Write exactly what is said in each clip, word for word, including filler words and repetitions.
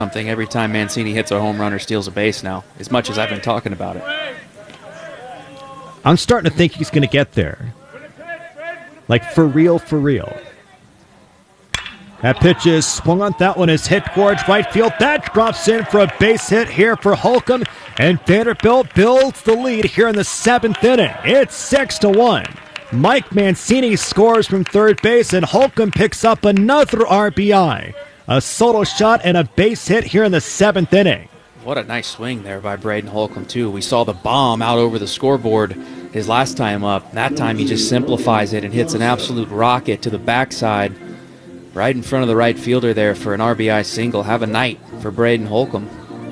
something every time Mancini hits a home run or steals a base now, as much as I've been talking about it. I'm starting to think he's going to get there. Like, for real, for real. That pitch is swung on. That one is hit towards right field. That drops in for a base hit here for Holcomb. And Vanderbilt builds the lead here in the seventh inning. It's six to one. Mike Mancini scores from third base, and Holcomb picks up another R B I. A solo shot and a base hit here in the seventh inning. What a nice swing there by Braden Holcomb, too. We saw the bomb out over the scoreboard his last time up. That time he just simplifies it and hits an absolute rocket to the backside, right in front of the right fielder there for an R B I single. Have a night for Braden Holcomb.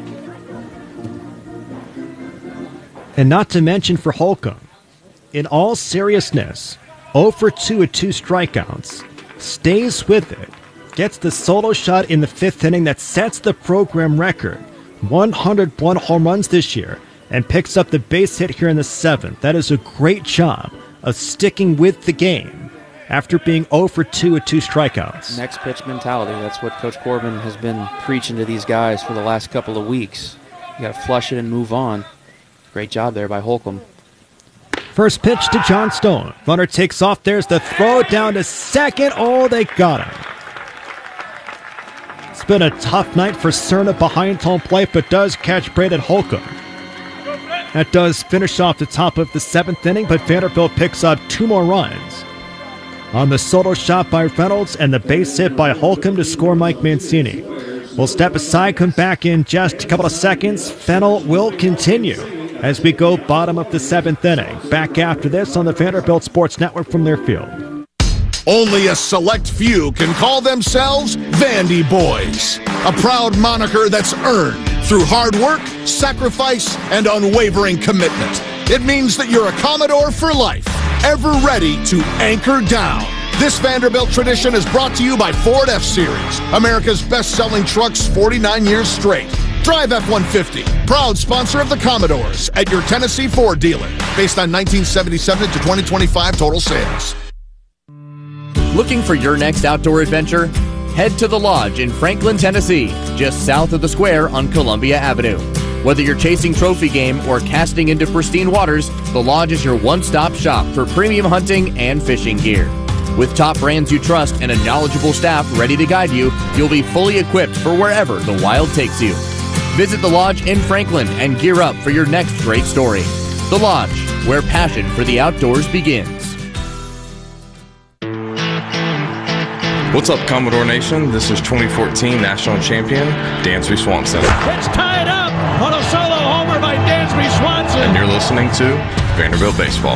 And not to mention for Holcomb, in all seriousness, oh for two with two strikeouts, stays with it, gets the solo shot in the fifth inning that sets the program record, one hundred one home runs this year, and picks up the base hit here in the seventh. That is a great job of sticking with the game after being oh for two with two strikeouts. Next pitch mentality. That's what Coach Corbin has been preaching to these guys for the last couple of weeks. You got to flush it and move on. Great job there by Holcomb. First pitch to John Stone. Runner takes off. There's the throw down to second. Oh, they got him. It's been a tough night for Cerna behind home plate, but does catch Braden Holcomb. That does finish off the top of the seventh inning, but Vanderbilt picks up two more runs on the solo shot by Reynolds and the base hit by Holcomb to score Mike Mancini. We'll step aside, come back in just a couple of seconds. Fennell will continue as we go bottom of the seventh inning. Back after this on the Vanderbilt Sports Network from their field. Only a select few can call themselves Vandy Boys, a proud moniker that's earned through hard work, sacrifice, and unwavering commitment. It means that you're a Commodore for life, ever ready to anchor down. This Vanderbilt tradition is brought to you by Ford F-Series, America's best-selling trucks forty-nine years straight. Drive F one fifty, proud sponsor of the Commodores at your Tennessee Ford dealer, based on nineteen seventy-seven to twenty twenty-five total sales. Looking for your next outdoor adventure? Head to The Lodge in Franklin, Tennessee, just south of the square on Columbia Avenue. Whether you're chasing trophy game or casting into pristine waters, The Lodge is your one-stop shop for premium hunting and fishing gear. With top brands you trust and a knowledgeable staff ready to guide you, you'll be fully equipped for wherever the wild takes you. Visit The Lodge in Franklin and gear up for your next great story. The Lodge, where passion for the outdoors begins. What's up, Commodore Nation? This is twenty fourteen National Champion Dansby Swanson. It's tied up on a solo homer by Dansby Swanson. And you're listening to Vanderbilt Baseball.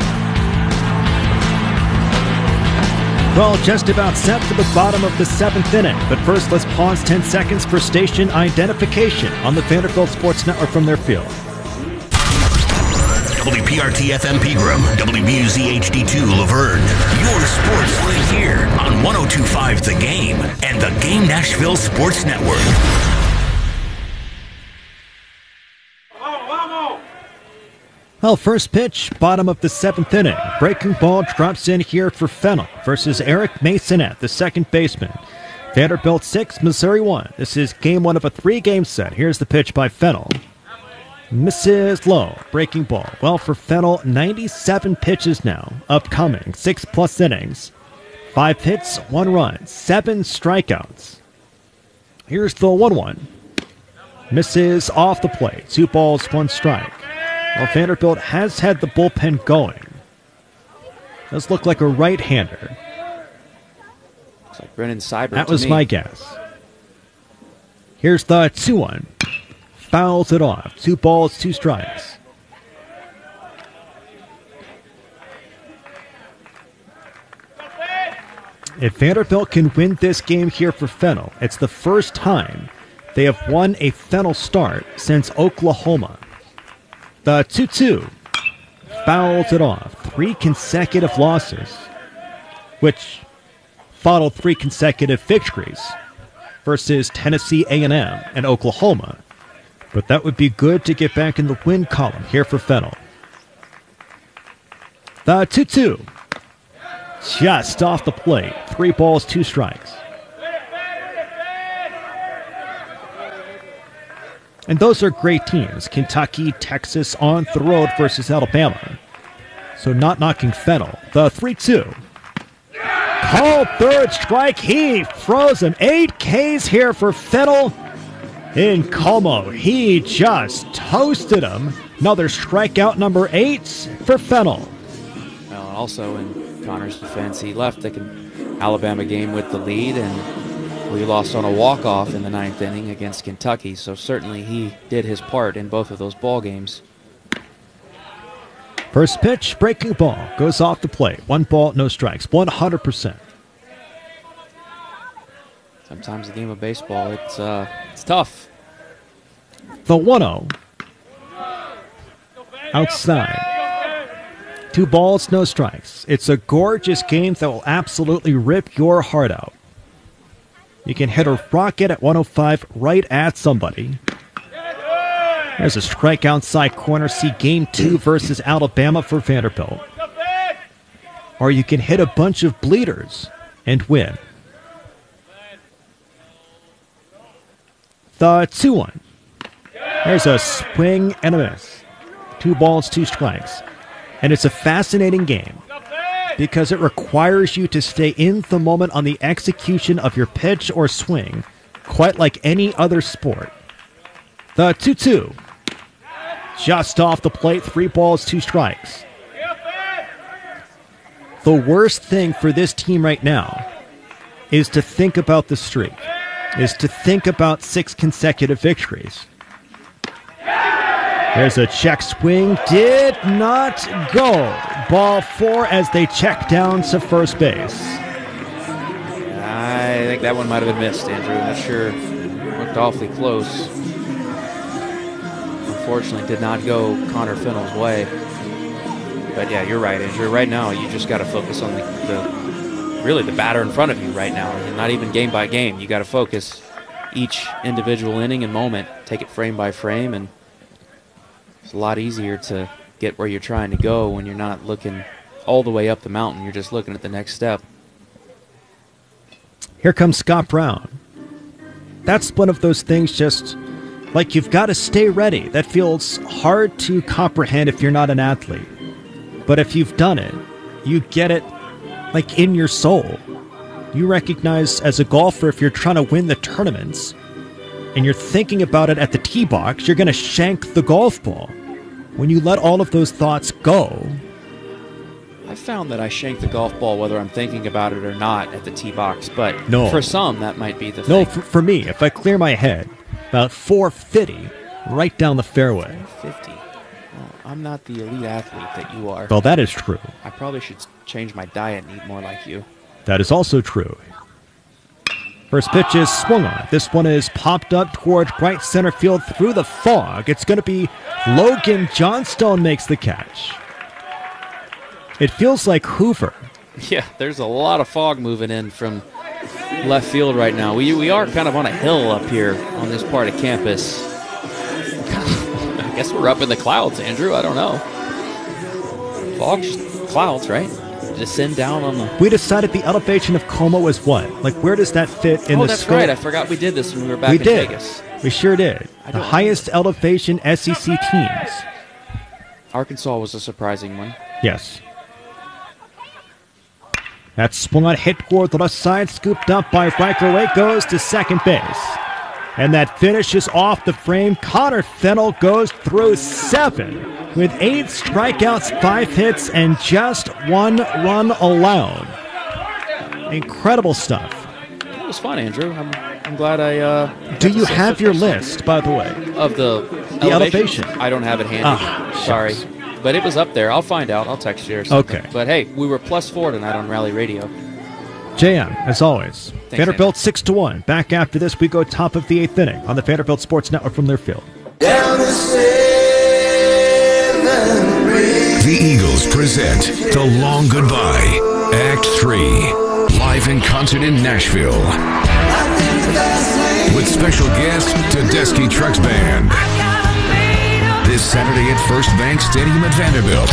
Well, just about set for the bottom of the seventh inning. But first, let's pause ten seconds for station identification on the Vanderbilt Sports Network from their field. W P R T F M Pegram, W B U Z H D two Laverne. Your sports right here on one oh two point five The Game and the Game Nashville Sports Network. Well, first pitch, bottom of the seventh inning. Breaking ball drops in here for Fennell versus Eric Masonette, the second baseman. Vanderbilt six, Missouri one. This is game one of a three-game set. Here's the pitch by Fennell. Misses low, breaking ball. Well, for Fennell, ninety-seven pitches now, upcoming, six plus innings. Five hits, one run, seven strikeouts. Here's the one one. Misses off the plate, two balls, one strike. Well, Vanderbilt has had the bullpen going. Does look like a right-hander. Looks like Brennan Seibert. That to was me. my guess. Here's the two one. Fouls it off. Two balls, two strikes. If Vanderbilt can win this game here for Fennell, it's the first time they have won a Fennell start since Oklahoma. The two two fouls it off. Three consecutive losses, which followed three consecutive victories versus Tennessee A and M and Oklahoma. But that would be good to get back in the win column here for Fennell. The two two. Just off the plate. Three balls, two strikes. And those are great teams. Kentucky, Texas on the road versus Alabama. So not knocking Fennel. The three two. Called third strike. He froze him. Eight Ks here for Fennel in Como. He just toasted him. Another strikeout, number eight for Fennel. Well, also in Connor's defense, he left the Alabama game with the lead, and we lost on a walk-off in the ninth inning against Kentucky, so certainly he did his part in both of those ball games. First pitch, breaking ball, goes off the plate. One ball, no strikes, one hundred percent. Sometimes the game of baseball, it's uh, it's tough. The one oh. Outside. Two balls, no strikes. It's a gorgeous game that will absolutely rip your heart out. You can hit a rocket at one oh five right at somebody. There's a strike outside corner. See game two versus Alabama for Vanderbilt. Or you can hit a bunch of bleeders and win. The two one. There's a swing and a miss. Two balls, two strikes. And it's a fascinating game because it requires you to stay in the moment on the execution of your pitch or swing, quite like any other sport. The two two. Just off the plate, three balls, two strikes. The worst thing for this team right now is to think about the streak, is to think about six consecutive victories. There's a check swing, did not go. Ball four as they check down to first base. I think that one might have been missed, Andrew. I'm not sure. Looked awfully close. Unfortunately, did not go Connor Fennel's way. But yeah, you're right, Andrew. Right now, you just got to focus on the, the really the batter in front of you right now. And not even game by game. You got to focus each individual inning and moment. Take it frame by frame, and it's a lot easier to get where you're trying to go when you're not looking all the way up the mountain. You're just looking at the next step. Here comes Scott Brown. That's one of those things, just like you've got to stay ready. That feels hard to comprehend if you're not an athlete. But if you've done it, you get it like in your soul. You recognize as a golfer, if you're trying to win the tournaments and you're thinking about it at the tee box, you're going to shank the golf ball. When you let all of those thoughts go, I found that I shank the golf ball whether I'm thinking about it or not at the tee box, but no. For some, that might be the no, thing. No, for, for me, if I clear my head, about four fifty, right down the fairway. four fifty. Well, I'm not the elite athlete that you are. Well, that is true. I probably should change my diet and eat more like you. That is also true. First pitch is swung on. This one is popped up towards right center field through the fog. It's going to be Logan Johnstone makes the catch. It feels like Hoover. Yeah, there's a lot of fog moving in from left field right now. We we are kind of on a hill up here on this part of campus. I guess we're up in the clouds, Andrew. I don't know. Fog, just clouds, right? Descend down on the... We decided the elevation of Como is what? Like, where does that fit in oh, the that's scope? right. I forgot we did this when we were back we in did. Vegas. We sure did. The highest elevation S E C teams. Arkansas was a surprising one. Yes. That swung on, hit toward the left side, scooped up by Riker. Away goes to second base. And that finishes off the frame. Connor Fennel goes through seven with eight strikeouts, five hits, and just one run allowed. Incredible stuff. That was fun, Andrew. I'm, I'm glad I... Uh, Do you have your list, by the way? Of the, the elevation? elevation? I don't have it handy. Ah, Sorry. shucks. But it was up there. I'll find out. I'll text you or something. Okay. But hey, we were plus four tonight on Rally Radio. J M, as always. Thanks, Vanderbilt Andrew. six to one. Back after this, we go top of the eighth inning on the Vanderbilt Sports Network from Learfield. Down the The Eagles present The Long Goodbye, Act three, live in concert in Nashville. With special guest Tedeschi Trucks Band. This Saturday at First Bank Stadium at Vanderbilt.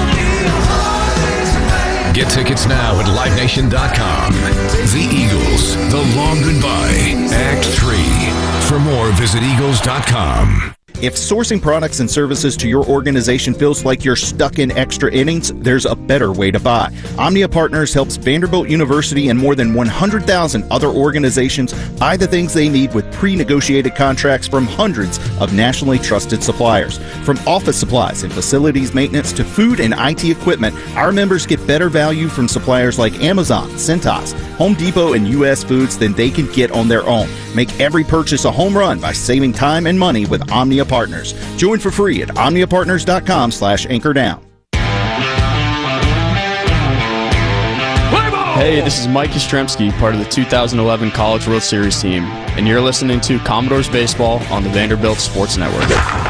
Get tickets now at live nation dot com. The Eagles, The Long Goodbye, Act three. For more, visit eagles dot com. If sourcing products and services to your organization feels like you're stuck in extra innings, there's a better way to buy. Omnia Partners helps Vanderbilt University and more than one hundred thousand other organizations buy the things they need with pre-negotiated contracts from hundreds of nationally trusted suppliers. From office supplies and facilities maintenance to food and I T equipment, our members get better value from suppliers like Amazon, Cintas, Home Depot, and U S Foods than they can get on their own. Make every purchase a home run by saving time and money with Omnia Partners. Join for free at omnia partners dot com slash anchor down. Hey, this is Mike Yastrzemski, part of the two thousand eleven College World Series team, and you're listening to Commodores Baseball on the Vanderbilt Sports Network.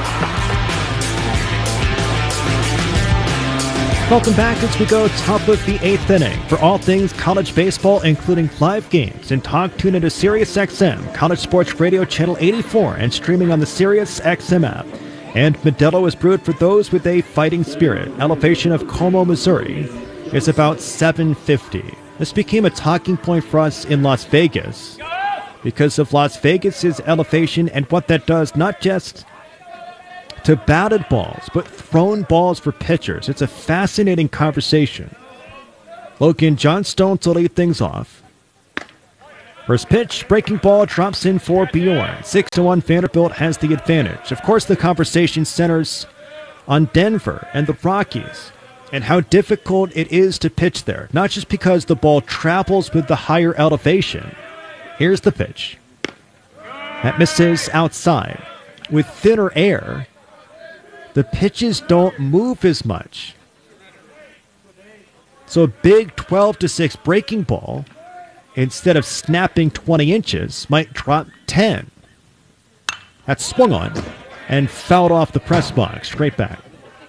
Welcome back as we go top of the eighth inning. For all things college baseball, including live games, and talk, tune into SiriusXM, College Sports Radio Channel eighty-four, and streaming on the SiriusXM app. And Modelo is brewed for those with a fighting spirit. Elevation of Como, Missouri is about seven fifty. This became a talking point for us in Las Vegas because of Las Vegas's elevation and what that does, not just to batted balls, but thrown balls for pitchers. It's a fascinating conversation. Logan Johnstone to lead things off. First pitch, breaking ball drops in for Bjorn. six to one, Vanderbilt has the advantage. Of course, the conversation centers on Denver and the Rockies and how difficult it is to pitch there, not just because the ball travels with the higher elevation. Here's the pitch. That misses outside. With thinner air, the pitches don't move as much. So a big twelve to six breaking ball, instead of snapping twenty inches, might drop ten. That's swung on and fouled off the press box, straight back.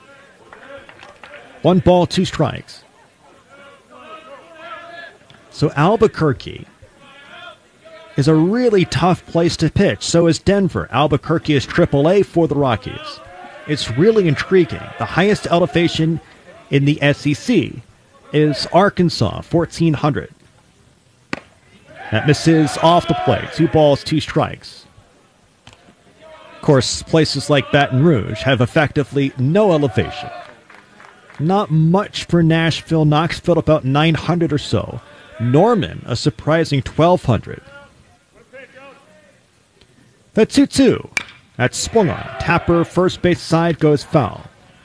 One ball, two strikes. So Albuquerque is a really tough place to pitch. So is Denver. Albuquerque is triple A for the Rockies. It's really intriguing. The highest elevation in the S E C is Arkansas, fourteen hundred. That misses off the plate. Two balls, two strikes. Of course, places like Baton Rouge have effectively no elevation. Not much for Nashville. Knoxville, about nine hundred or so. Norman, a surprising twelve hundred. The two two. That's swung on. Tapper, first base side, goes foul.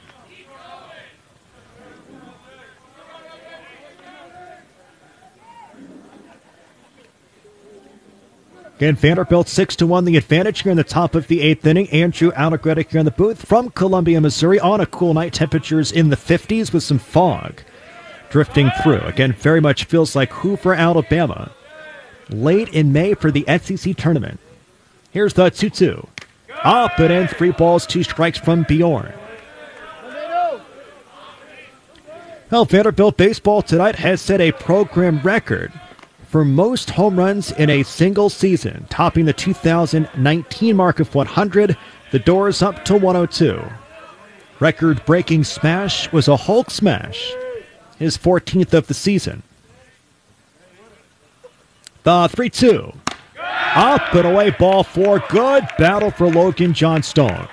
Again, Vanderbilt six to one, the advantage here in the top of the eighth inning. Andrew Allegretti here in the booth from Columbia, Missouri, on a cool night. Temperatures in the fifties with some fog drifting through. Again, very much feels like Hoover, Alabama, late in May for the S E C tournament. Here's the two two. Up and in, three balls, two strikes from Bjorn. Well, Vanderbilt baseball tonight has set a program record for most home runs in a single season, topping the two thousand nineteen mark of one hundred. The doors up to one oh two. Record-breaking smash was a Hulk smash, his fourteenth of the season. The three two. Up and away, ball four. Good battle for Logan Johnstone.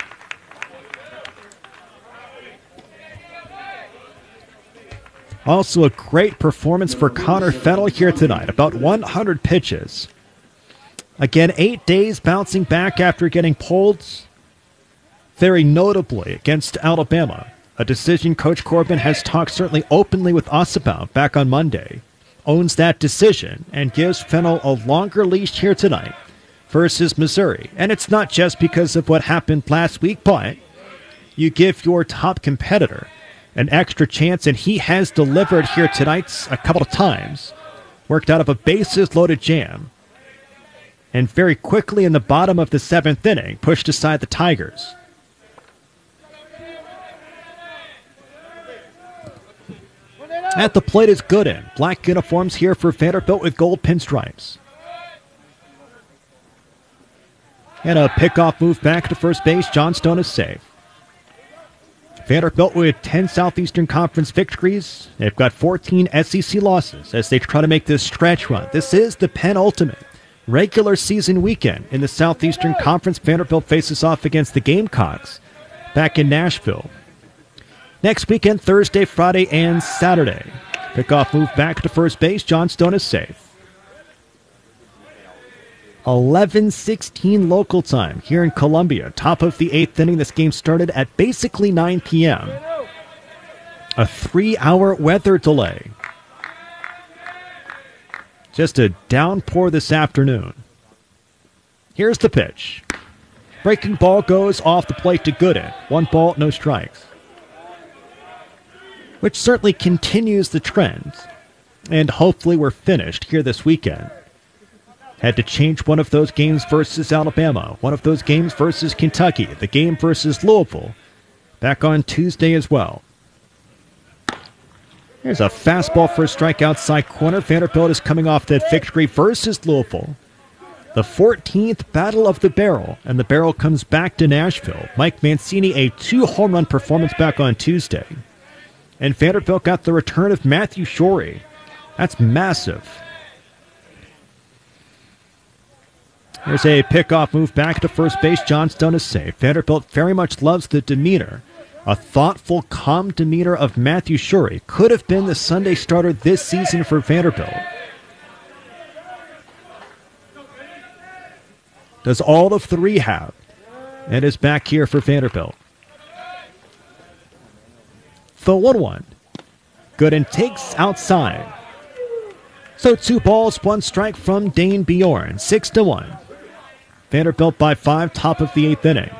Also a great performance for Connor Fennell here tonight. About one hundred pitches. Again, eight days bouncing back after getting pulled very notably against Alabama. A decision Coach Corbin has talked certainly openly with us about back on Monday. Owns that decision and gives Fennell a longer leash here tonight versus Missouri. And it's not just because of what happened last week, but you give your top competitor an extra chance, and he has delivered here tonight a couple of times. Worked out of a bases-loaded jam. And very quickly in the bottom of the seventh inning, pushed aside the Tigers. At the plate is Gooden. Black uniforms here for Vanderbilt with gold pinstripes. And a pickoff move back to first base. Johnstone is safe. Vanderbilt with ten Southeastern Conference victories. They've got fourteen S E C losses as they try to make this stretch run. This is the penultimate regular season weekend in the Southeastern Conference. Vanderbilt faces off against the Gamecocks back in Nashville. Next weekend, Thursday, Friday, and Saturday. Pickoff move back to first base. Johnstone is safe. eleven sixteen local time here in Columbia. Top of the eighth inning. This game started at basically nine p.m. A three-hour weather delay. Just a downpour this afternoon. Here's the pitch. Breaking ball goes off the plate to Gooden. One ball, no strikes. Which certainly continues the trend. And hopefully we're finished here this weekend. Had to change one of those games versus Alabama, one of those games versus Kentucky, the game versus Louisville, back on Tuesday as well. Here's a fastball for a strike outside corner. Vanderbilt is coming off that victory versus Louisville. The fourteenth Battle of the Barrel, and the Barrel comes back to Nashville. Mike Mancini, a two-home run performance back on Tuesday. And Vanderbilt got the return of Matthew Shorey. That's massive. Here's a pickoff move back to first base. Johnstone is safe. Vanderbilt very much loves the demeanor. A thoughtful, calm demeanor of Matthew Shorey could have been the Sunday starter this season for Vanderbilt. Does all of the rehab and is back here for Vanderbilt. The one one. Gooden takes outside. So two balls, one strike from Dane Bjorn. Six to one. Vanderbilt by five, top of the eighth inning.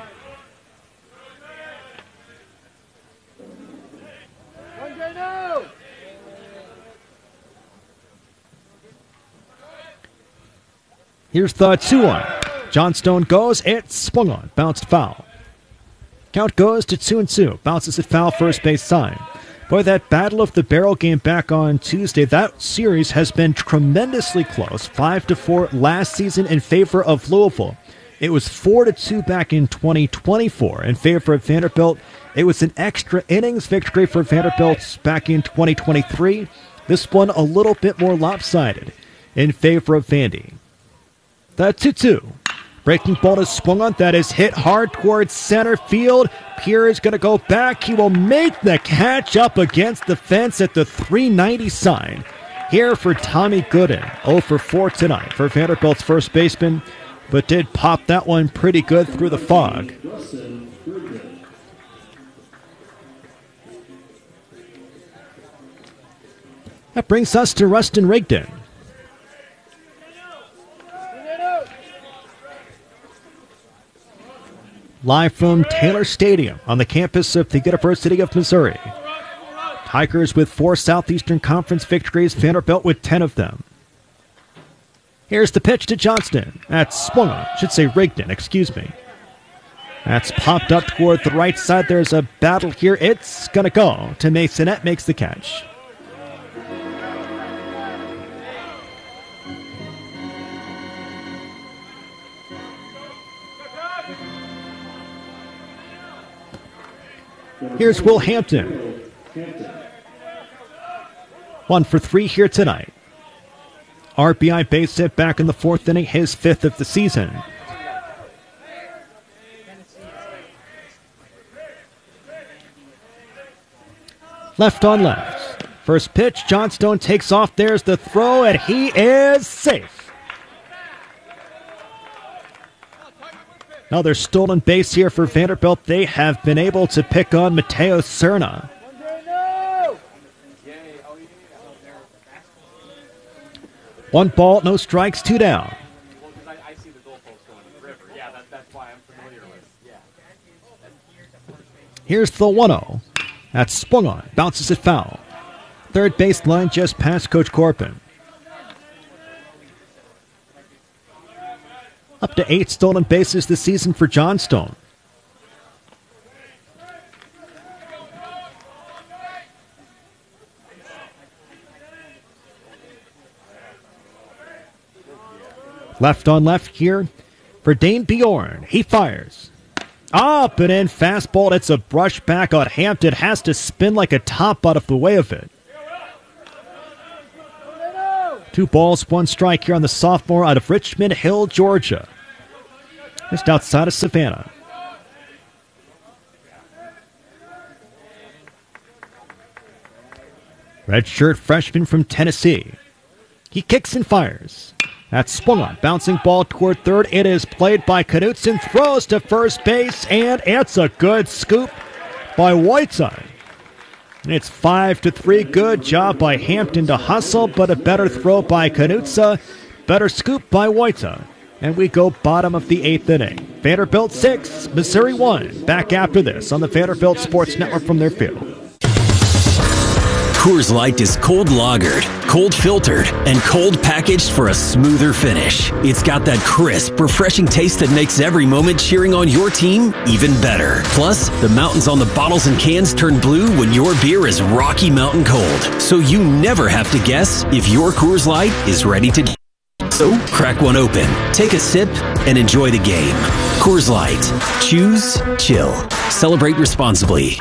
Here's the two one. Johnstone goes, it's swung on, bounced foul. Count goes to two and two, bounces it foul, first base side. Boy, that Battle of the Barrel game back on Tuesday, that series has been tremendously close. Five to four last season in favor of Louisville. It was four to two back in twenty twenty-four in favor of Vanderbilt. It was an extra innings victory for Vanderbilt back in twenty twenty-three. This one a little bit more lopsided in favor of Vandy. The two two. Breaking ball is swung on. That is hit hard towards center field. Pierre is going to go back. He will make the catch up against the fence at the three ninety sign. Here for Tommy Gooden. oh for four tonight for Vanderbilt's first baseman, but did pop that one pretty good through the fog. That brings us to Rustin Rigdon. Live from Taylor Stadium on the campus of the University of Missouri. Tigers with four Southeastern Conference victories, Vanderbilt with ten of them. Here's the pitch to Johnston. That's swung on. Should say Rigdon, excuse me. That's popped up toward the right side. There's a battle here. It's going to go to Masonette, makes the catch. Here's Will Hampton. One for three here tonight. R B I base hit back in the fourth inning, his fifth of the season. Left on left. First pitch, Johnstone takes off. There's the throw, and he is safe. Another stolen base here for Vanderbilt. They have been able to pick on Mateo Serna. One ball, no strikes, two down. Here's the one oh. That's swung on, bounces it foul. Third base line just past Coach Corbin. Up to eight stolen bases this season for Johnstone. Left on left here for Dane Bjorn. He fires. Up and in, fastball. It's a brush back on Hampton. Has to spin like a top out of the way of it. Two balls, one strike here on the sophomore out of Richmond Hill, Georgia. Just outside of Savannah. Redshirt freshman from Tennessee. He kicks and fires. That's swung on. Bouncing ball toward third. It is played by Knutson. Throws to first base, and it's a good scoop by Whiteside. It's five to three. Good job by Hampton to hustle, but a better throw by Knutson. Better scoop by Whiteside. And we go bottom of the eighth inning. Vanderbilt six, Missouri one. Back after this on the Vanderbilt Sports Network from their field. Coors Light is cold lagered, cold filtered, and cold packaged for a smoother finish. It's got that crisp, refreshing taste that makes every moment cheering on your team even better. Plus, the mountains on the bottles and cans turn blue when your beer is Rocky Mountain cold. So you never have to guess if your Coors Light is ready to... So, crack one open, take a sip, and enjoy the game. Coors Light. Choose chill. Celebrate responsibly.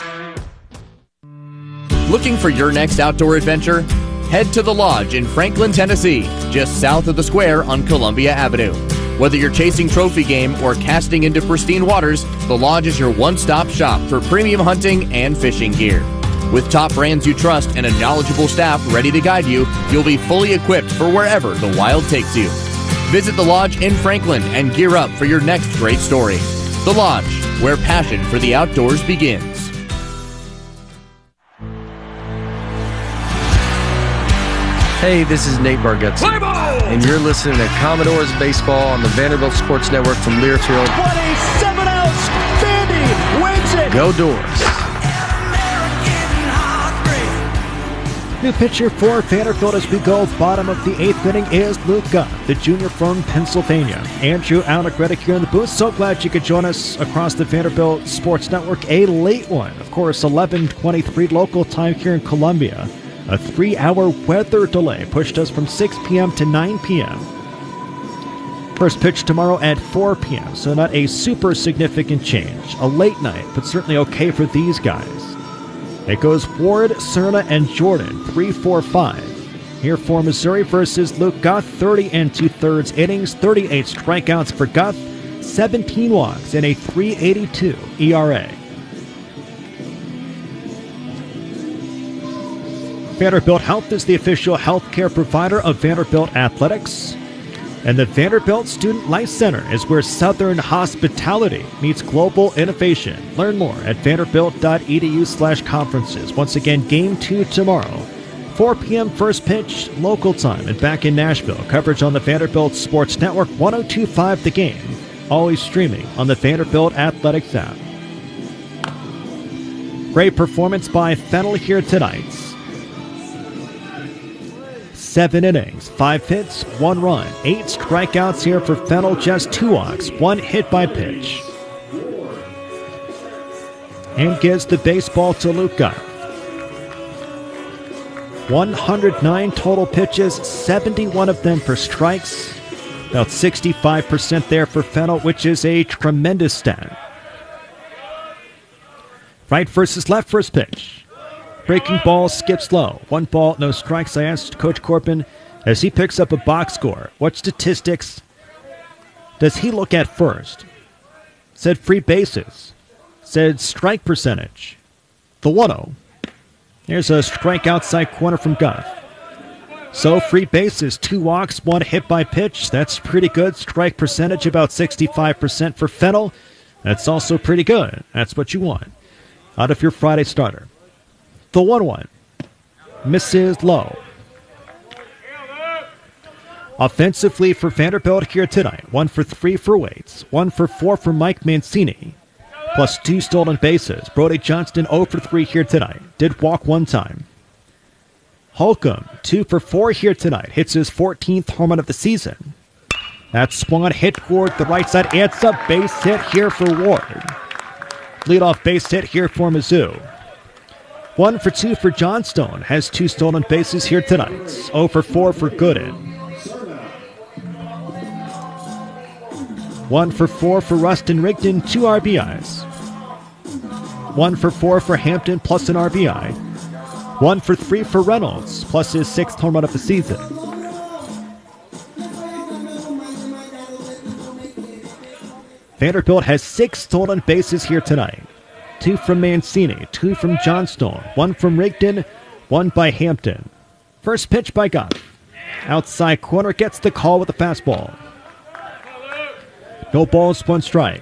Looking for your next outdoor adventure? Head to The Lodge in Franklin, Tennessee, just south of the square on Columbia Avenue. Whether you're chasing trophy game or casting into pristine waters, The Lodge is your one-stop shop for premium hunting and fishing gear. With top brands you trust and a knowledgeable staff ready to guide you, you'll be fully equipped for wherever the wild takes you. Visit The Lodge in Franklin and gear up for your next great story. The Lodge, where passion for the outdoors begins. Hey, this is Nate Bargatze, and you're listening to Commodores Baseball on the Vanderbilt Sports Network from Learfield. twenty-seven outs! Vandy wins it! Go Doors! New pitcher for Vanderbilt as we go bottom of the eighth inning is Luke Guth, the junior from Pennsylvania. Andrew Allegretti here in the booth. So glad you could join us across the Vanderbilt Sports Network. A late one, of course, eleven twenty-three local time here in Columbia. A three-hour weather delay pushed us from six p.m. to nine p.m. First pitch tomorrow at four p.m., so not a super significant change. A late night, but certainly okay for these guys. It goes Ward, Cerna, and Jordan, three four five. Here for Missouri versus Luke Guth, thirty and two-thirds innings, thirty-eight strikeouts for Guth, seventeen walks, and a three eighty-two E R A. Vanderbilt Health is the official healthcare provider of Vanderbilt Athletics. And the Vanderbilt Student Life Center is where Southern hospitality meets global innovation. Learn more at vanderbilt.edu slash conferences. Once again, game two tomorrow. four p.m. first pitch, local time, and back in Nashville. Coverage on the Vanderbilt Sports Network, one oh two point five The Game. Always streaming on the Vanderbilt Athletics app. Great performance by Fennell here tonight. Seven innings, five hits, one run, eight strikeouts here for Fennell, just two walks, one hit by pitch. And gives the baseball to Luke Guth. one hundred nine total pitches, seventy-one of them for strikes. About sixty-five percent there for Fennell, which is a tremendous stat. Right versus left first pitch. Breaking ball, skips low. One ball, no strikes. I asked Coach Corbin as he picks up a box score, what statistics does he look at first? Said free bases. Said strike percentage. The one oh. Here's a strike outside corner from Guth. So free bases, two walks, one hit by pitch. That's pretty good. Strike percentage about sixty-five percent for Fennell. That's also pretty good. That's what you want out of your Friday starter. The one one misses low. Offensively for Vanderbilt here tonight, one for three for Waits, one for four for Mike Mancini, plus two stolen bases. Brody Johnston oh for three here tonight, did walk one time. Holcomb, two for four here tonight, hits his fourteenth home run of the season. That swung on, hit toward the right side. It's a base hit here for Ward. Leadoff base hit here for Mizzou. One for two for Johnstone, has two stolen bases here tonight. oh for four for Gooden. One for four for Rustin Rigdon, two R B Is. One for four for Hampton, plus an R B I. One for three for Reynolds, plus his sixth home run of the season. Vanderbilt has six stolen bases here tonight. Two from Mancini, two from Johnstone, one from Rigdon, one by Hampton. First pitch by Guth. Outside corner, gets the call with the fastball. No balls, one strike.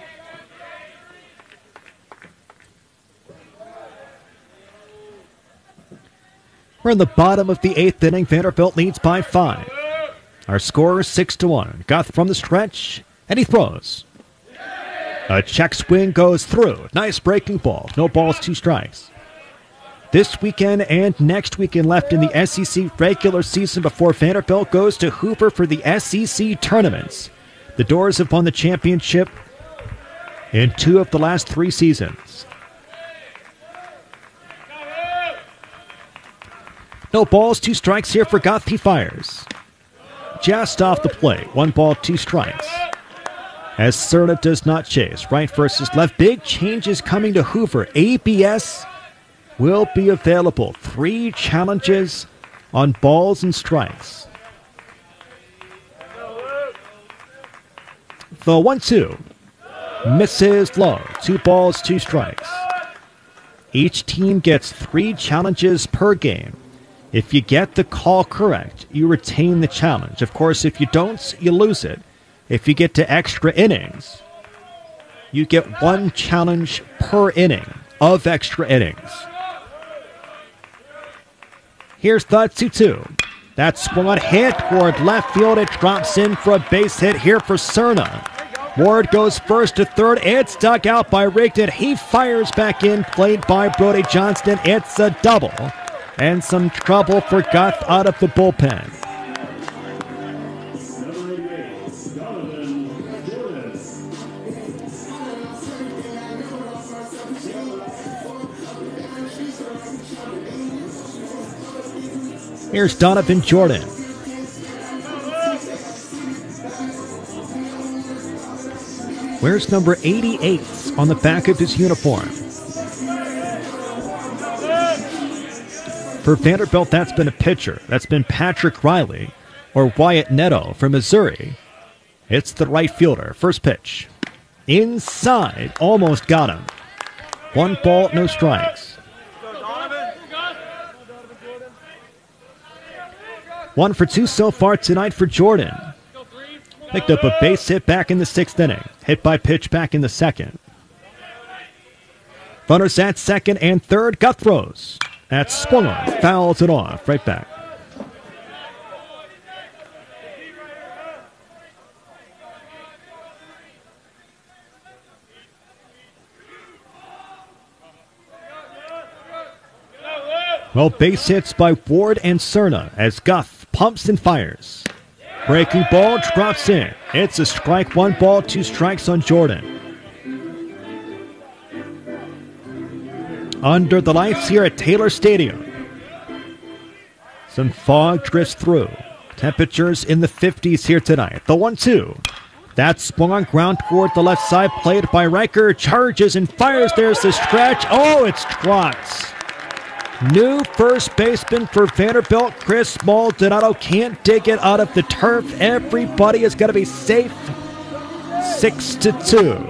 We're in the bottom of the eighth inning. Vanderbilt leads by five. Our score is six to one. Guth from the stretch, and he throws. A check swing goes through. Nice breaking ball. No balls, two strikes. This weekend and next weekend left in the S E C regular season before Vanderbilt goes to Hoover for the S E C tournaments. The Doors have won the championship in two of the last three seasons. No balls, two strikes here for Guth. He fires. Just off the plate. One ball, two strikes. As Cerna does not chase. Right versus left. Big changes coming to Hoover. A B S will be available. Three challenges on balls and strikes. The one two. Misses low. Two balls, two strikes. Each team gets three challenges per game. If you get the call correct, you retain the challenge. Of course, if you don't, you lose it. If you get to extra innings, you get one challenge per inning of extra innings. Here's the two two. That swung on hit toward left field. It drops in for a base hit here for Cerna. Ward goes first to third. It's dug out by Rigdon. He fires back in, played by Brody Johnston. It's a double. And some trouble for Guth out of the bullpen. Here's Donovan Jordan. Where's number eighty-eight on the back of his uniform? For Vanderbilt, that's been a pitcher. That's been Patrick Riley or Wyatt Neto from Missouri. It's the right fielder. First pitch. Inside. Almost got him. One ball, no strikes. One for two so far tonight for Jordan. Picked up a base hit back in the sixth inning. Hit by pitch back in the second. Runners at second and third. Guth throws. That's swung on. Fouls it off. Right back. Well, base hits by Ward and Cerna as Guth pumps and fires. Breaking ball drops in. It's a strike. One ball, two strikes on Jordan. Under the lights here at Taylor Stadium. Some fog drifts through. Temperatures in the fifties here tonight. The one two. That swung on ground toward the left side. Played by Riker. Charges and fires. There's the stretch. Oh, it's dropped. New first baseman for Vanderbilt, Chris Maldonado, can't dig it out of the turf. Everybody is going to be safe. Six to two.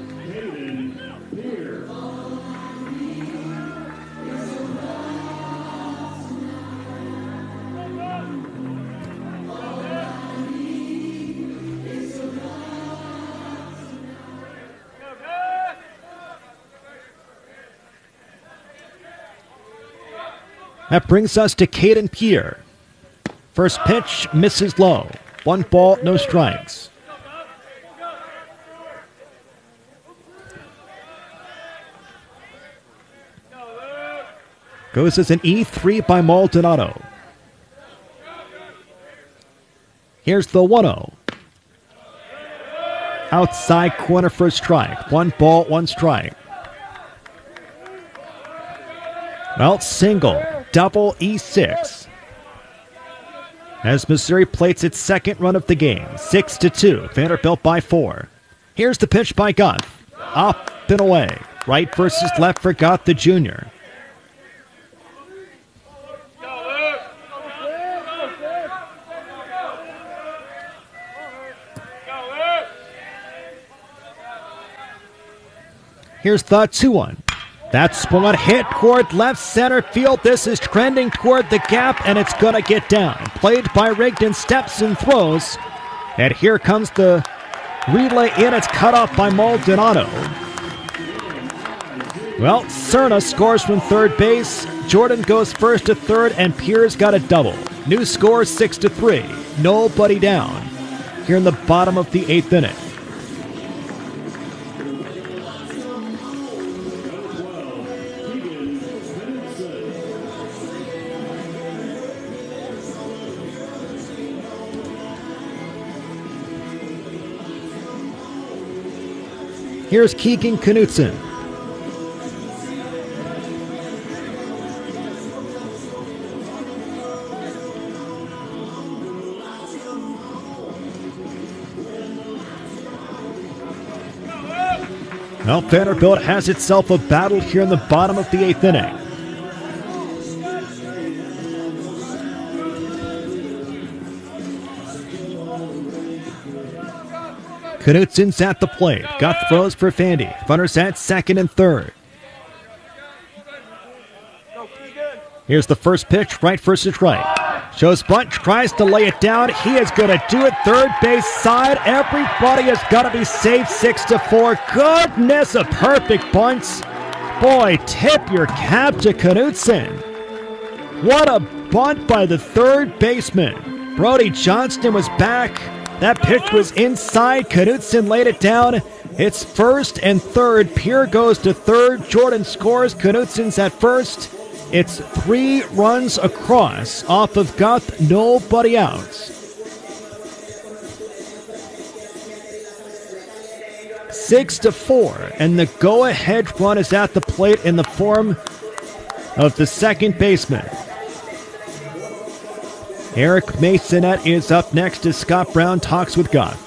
That brings us to Caden Pierre. First pitch misses low. One ball, no strikes. Goes as an E three by Maldonado. Here's the one oh. Outside corner for a strike. One ball, one strike. Well, single. Double E six. As Missouri plates its second run of the game. Six to two. Vanderbilt by four. Here's the pitch by Guth. Up and away. Right versus left for Guth, the junior. Here's the two one. That's one hit toward left center field. This is trending toward the gap, and it's going to get down. Played by Rigdon, steps and throws. And here comes the relay in. It's cut off by Maldonado. Well, Cerna scores from third base. Jordan goes first to third, and Pierce got a double. New score six to three. Nobody down here in the bottom of the eighth inning. Here's Keegan Knutson. Well, Vanderbilt has itself a battle here in the bottom of the eighth inning. Knutson's at the plate. Got throws for Vandy. Runners at second and third. Here's the first pitch, right versus right. Shows bunt, tries to lay it down. He is going to do it. Third base side. Everybody has got to be safe. Six to four. Goodness, a perfect bunt. Boy, tip your cap to Knutson. What a bunt by the third baseman. Brody Johnston was back. That pitch was inside. Knutson laid it down. It's first and third. Pierre goes to third. Jordan scores. Knutson's at first. It's three runs across off of Guth. Nobody out. Six to four, and the go-ahead run is at the plate in the form of the second baseman. Eric Masonette is up next as Scott Brown talks with Guth.